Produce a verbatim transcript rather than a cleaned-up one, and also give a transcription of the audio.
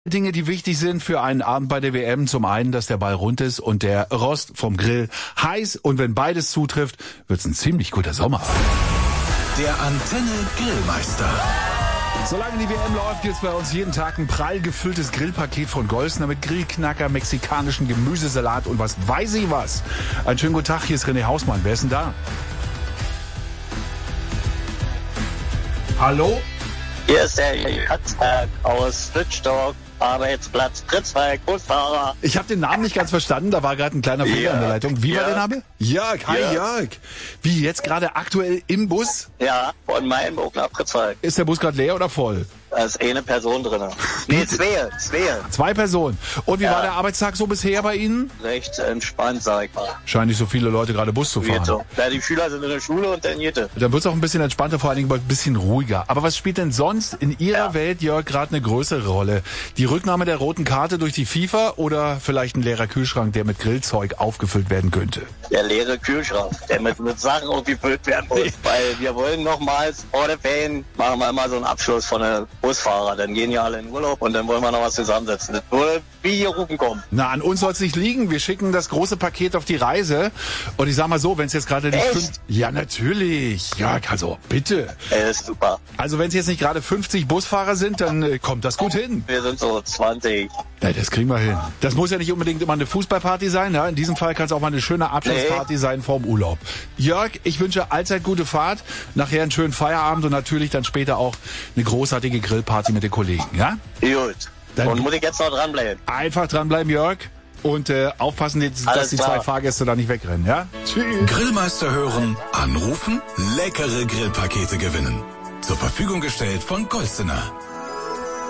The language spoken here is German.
Dinge, die wichtig sind für einen Abend bei der W M. Zum einen, dass der Ball rund ist und der Rost vom Grill heiß. Und wenn beides zutrifft, wird's ein ziemlich guter Sommer. Der Antenne Grillmeister. Solange die W M läuft, gibt's bei uns jeden Tag ein prall gefülltes Grillpaket von Golsner mit Grillknacker, mexikanischen Gemüsesalat und was weiß ich was. Einen schönen guten Tag, hier ist René Hausmann. Wer ist denn da? Hallo? Hier ist der Katzberg aus Wittstock, Arbeitsplatz Pritzwalk, Busfahrer. Ich habe den Namen nicht ganz verstanden, da war gerade ein kleiner Fehler Ja. in der Leitung. Wie war Ja. der Name? Jörg, hi Ja. Jörg. Wie, jetzt gerade aktuell im Bus? Ja, von Mainburg nach Pritzwalk. Ist der Bus gerade leer oder voll? Da ist eine Person drin. Nee, zwei, zwei. Zwei Personen. Und wie Ja. war der Arbeitstag so bisher bei Ihnen? Recht entspannt, sag ich mal. Scheinen nicht so viele Leute gerade Bus zu Geht fahren. so. Ja, die Schüler sind in der Schule und dann geht es. Dann wird's auch ein bisschen entspannter, vor allen Dingen ein bisschen ruhiger. Aber was spielt denn sonst in Ihrer Ja. Welt, Jörg, gerade eine größere Rolle? Die Rücknahme der roten Karte durch die FIFA oder vielleicht ein leerer Kühlschrank, der mit Grillzeug aufgefüllt werden könnte? Der leere Kühlschrank, der mit, mit Sachen aufgefüllt werden muss. Weil wir wollen nochmals vor der Ferien machen wir immer so einen Abschluss von den Busfahrer. Dann gehen ja alle in Urlaub und dann wollen wir noch was zusammensetzen. Das würde wie hier rufen kommen. Na, an uns soll's nicht liegen. Wir schicken das große Paket auf die Reise. Und ich sag mal so, wenn es jetzt gerade nicht... Echt? fünf- Ja, natürlich. Ja, also, bitte. Ey, das ist super. Also, wenn es jetzt nicht gerade fünfzig Busfahrer sind, dann äh, kommt das gut hin. Wir sind so zwanzig. Ja, das kriegen wir hin. Das muss ja nicht unbedingt immer eine Fußballparty sein. Ja? In diesem Fall kann es auch mal eine schöne Abschlussparty Nee. sein vorm Urlaub. Jörg, ich wünsche allzeit gute Fahrt, nachher einen schönen Feierabend und natürlich dann später auch eine großartige Grillparty mit den Kollegen. Ja? Gut. Dann- Und muss ich jetzt noch dranbleiben? Einfach dranbleiben, Jörg. Und äh, aufpassen, jetzt, dass Alles die klar. zwei Fahrgäste da nicht wegrennen. Ja? Tschüss. Grillmeister hören, anrufen, leckere Grillpakete gewinnen. Zur Verfügung gestellt von Golstener.